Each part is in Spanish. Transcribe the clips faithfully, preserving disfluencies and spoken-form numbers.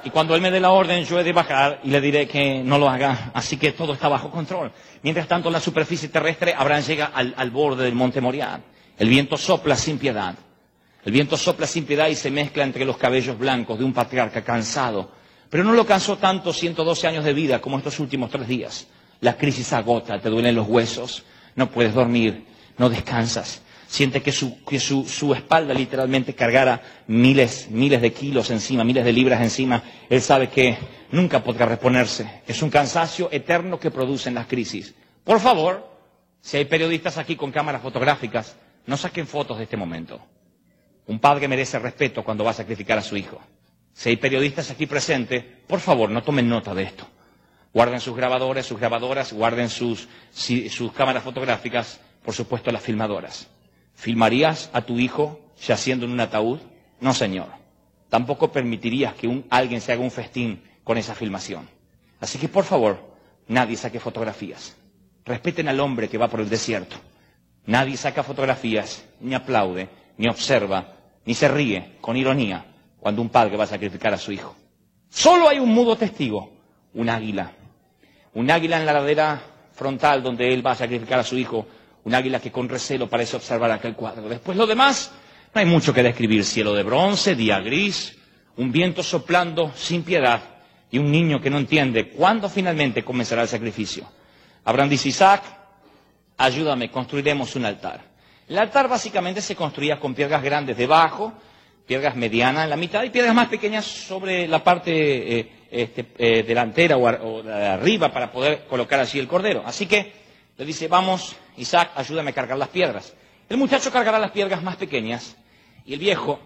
Y cuando él me dé la orden, yo he de bajar y le diré que no lo haga. Así que todo está bajo control. Mientras tanto, en la superficie terrestre, Abraham llega al, al borde del monte Moriah. El viento sopla sin piedad. El viento sopla sin piedad y se mezcla entre los cabellos blancos de un patriarca cansado. Pero no lo cansó tanto ciento doce años de vida como estos últimos tres días. La crisis agota, te duelen los huesos, no puedes dormir, no descansas. Siente que su, que su, su espalda literalmente cargara miles, miles de kilos encima, miles de libras encima. Él sabe que nunca podrá reponerse. Es un cansancio eterno que producen las crisis. Por favor, si hay periodistas aquí con cámaras fotográficas, no saquen fotos de este momento. Un padre merece respeto cuando va a sacrificar a su hijo. Si hay periodistas aquí presentes, por favor, no tomen nota de esto. Guarden sus grabadores, sus grabadoras, guarden sus, sus cámaras fotográficas, por supuesto las filmadoras. ¿Filmarías a tu hijo yaciendo en un ataúd? No, señor. Tampoco permitirías que un, alguien se haga un festín con esa filmación. Así que, por favor, nadie saque fotografías. Respeten al hombre que va por el desierto. Nadie saca fotografías, ni aplaude, ni observa, ni se ríe con ironía cuando un padre va a sacrificar a su hijo. Solo hay un mudo testigo, un águila. Un águila en la ladera frontal donde él va a sacrificar a su hijo. Un águila que con recelo parece observar aquel cuadro. Después lo demás, no hay mucho que describir. Cielo de bronce, día gris, un viento soplando sin piedad y un niño que no entiende cuándo finalmente comenzará el sacrificio. Abraham dice, Isaac, ayúdame, construiremos un altar. El altar básicamente se construía con piedras grandes debajo, piedras medianas en la mitad y piedras más pequeñas sobre la parte eh, este, eh, delantera o, o de arriba para poder colocar allí el cordero. Así que le dice, vamos, Isaac, ayúdame a cargar las piedras. El muchacho cargará las piedras más pequeñas y el viejo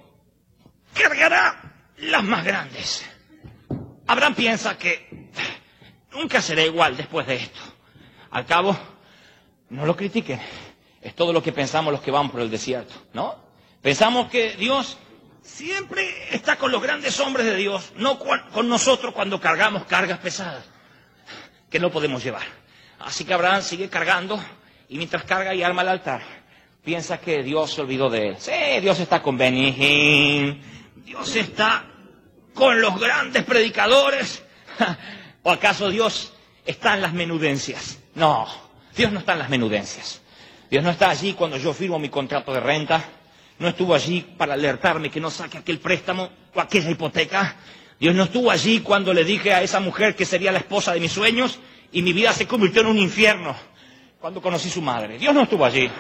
cargará las más grandes. Abraham piensa que nunca será igual después de esto. Al cabo, no lo critiquen. Es todo lo que pensamos los que van por el desierto, ¿no? Pensamos que Dios siempre está con los grandes hombres de Dios, no con nosotros cuando cargamos cargas pesadas que no podemos llevar. Así que Abraham sigue cargando y mientras carga y arma el altar, piensa que Dios se olvidó de él. Sí, Dios está con Benny Hinn, Dios está con los grandes predicadores. ¿O acaso Dios está en las menudencias? No, Dios no está en las menudencias. Dios no está allí cuando yo firmo mi contrato de renta. No estuvo allí para alertarme que no saque aquel préstamo o aquella hipoteca. Dios no estuvo allí cuando le dije a esa mujer que sería la esposa de mis sueños y mi vida se convirtió en un infierno cuando conocí a su madre. Dios no estuvo allí.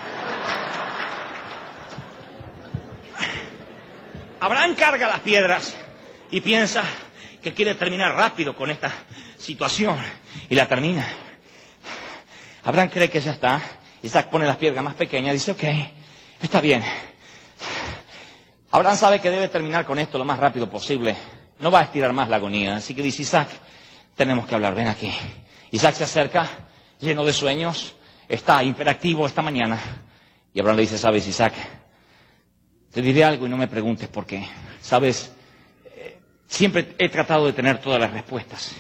Abraham carga las piedras y piensa que quiere terminar rápido con esta situación y la termina. Abraham cree que ya está. Isaac pone las piedras más pequeñas y dice, ok, está bien. Abraham sabe que debe terminar con esto lo más rápido posible. No va a estirar más la agonía. Así que dice, Isaac, tenemos que hablar, ven aquí. Isaac se acerca, lleno de sueños, está hiperactivo esta mañana. Y Abraham le dice, sabes, Isaac, te diré algo y no me preguntes por qué. Sabes, eh, siempre he tratado de tener todas las respuestas.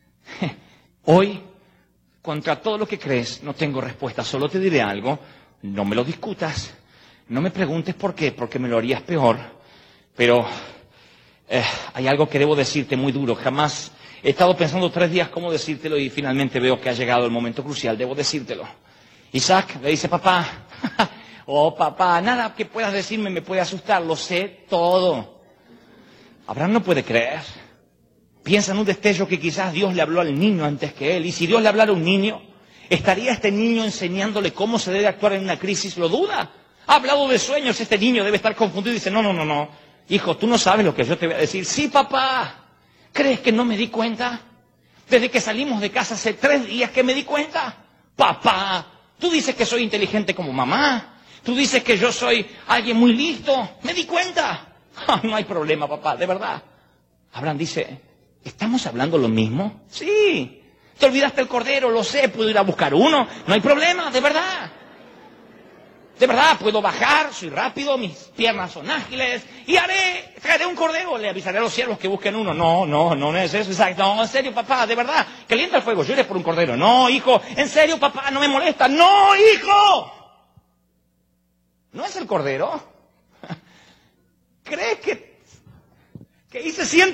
Hoy, contra todo lo que crees, no tengo respuesta. Solo te diré algo, no me lo discutas. No me preguntes por qué, porque me lo harías peor. Pero eh, hay algo que debo decirte muy duro. Jamás he estado pensando tres días cómo decírtelo y finalmente veo que ha llegado el momento crucial. Debo decírtelo. Isaac le dice, papá, oh papá, nada que puedas decirme me puede asustar. Lo sé todo. Abraham no puede creer. Piensa en un destello que quizás Dios le habló al niño antes que él. Y si Dios le hablara a un niño, ¿estaría este niño enseñándole cómo se debe actuar en una crisis? ¿Lo duda? Ha hablado de sueños, este niño debe estar confundido y dice, no, no, no, no. Hijo, tú no sabes lo que yo te voy a decir. Sí, papá. ¿Crees que no me di cuenta? Desde que salimos de casa hace tres días que me di cuenta. Papá, tú dices que soy inteligente como mamá. Tú dices que yo soy alguien muy listo. Me di cuenta. Oh, no hay problema, papá, de verdad. Abraham dice, ¿estamos hablando lo mismo? Sí. Te olvidaste el cordero, lo sé, puedo ir a buscar uno. No hay problema, de verdad. De verdad, puedo bajar, soy rápido, mis piernas son ágiles, y haré, traeré un cordero, le avisaré a los siervos que busquen uno. No, no, no, no es eso, exacto. No, en serio, papá, de verdad, calienta el fuego, yo iré por un cordero. No, hijo, en serio, papá, no me molesta. No, hijo. ¿No es el cordero? ¿Crees que, que hice